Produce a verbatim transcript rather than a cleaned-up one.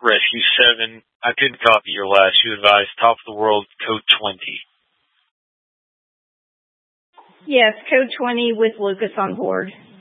Rescue seven. I couldn't copy your last. You advised top of the world, code twenty. Yes, code twenty with Lucas on board.